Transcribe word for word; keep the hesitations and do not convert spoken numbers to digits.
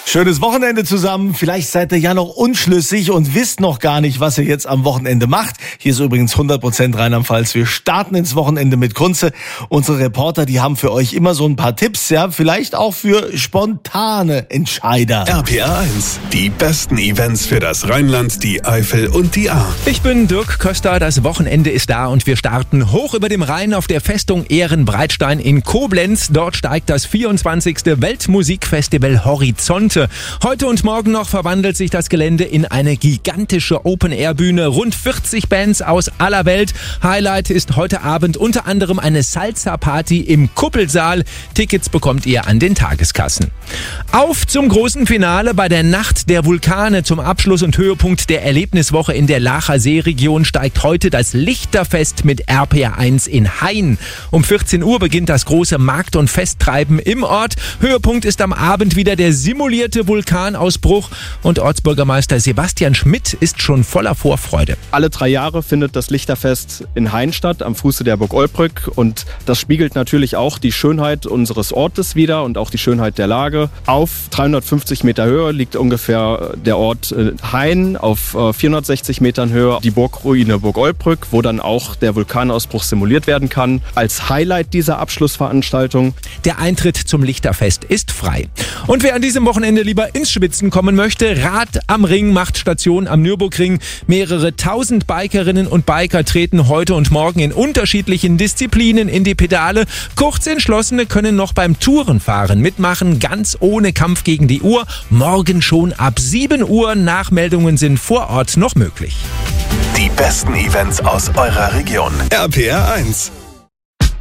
Schönes Wochenende zusammen. Vielleicht seid ihr ja noch unschlüssig und wisst noch gar nicht, was ihr jetzt am Wochenende macht. Hier ist übrigens hundert Prozent Rheinland-Pfalz. Wir starten ins Wochenende mit Kunze. Unsere Reporter, die haben für euch immer so ein paar Tipps, ja, vielleicht auch für spontane Entscheider. R P R eins, die besten Events für das Rheinland, die Eifel und die Ahr. Ich bin Dirk Köster, das Wochenende ist da und wir starten hoch über dem Rhein auf der Festung Ehrenbreitstein in Koblenz. Dort steigt das vierundzwanzigste Weltmusikfestival Horizonte. Heute und morgen noch verwandelt sich das Gelände in eine gigantische Open-Air-Bühne. Rund vierzig Bands aus aller Welt. Highlight ist heute Abend unter anderem eine Salsa-Party im Kuppelsaal. Tickets bekommt ihr an den Tageskassen. Auf zum großen Finale bei der Nacht der Vulkane. Zum Abschluss und Höhepunkt der Erlebniswoche in der Laacher Seeregion steigt heute das Lichterfest mit R P R eins in Hain. Um vierzehn Uhr beginnt das große Markt- und Festtreiben im Ort. Höhepunkt ist am Abend wieder der simulierte Vulkanausbruch und Ortsbürgermeister Sebastian Schmidt ist schon voller Vorfreude. Alle drei Jahre findet das Lichterfest in Hain statt, am Fuße der Burg Olbrück, und das spiegelt natürlich auch die Schönheit unseres Ortes wider und auch die Schönheit der Lage. Auf dreihundertfünfzig Meter Höhe liegt ungefähr der Ort Hain, auf vierhundertsechzig Metern Höhe die Burgruine Burg Olbrück, wo dann auch der Vulkanausbruch simuliert werden kann. Als Highlight dieser Abschlussveranstaltung. Der Eintritt zum Lichterfest ist frei. Und wer an diesem Wochenende lieber ins Schwitzen kommen möchte, Rad am Ring macht Station am Nürburgring. Mehrere tausend Bikerinnen und Biker treten heute und morgen in unterschiedlichen Disziplinen in die Pedale. Kurzentschlossene können noch beim Tourenfahren mitmachen, ganz ohne Kampf gegen die Uhr. Morgen schon ab sieben Uhr. Nachmeldungen sind vor Ort noch möglich. Die besten Events aus eurer Region. R P R eins.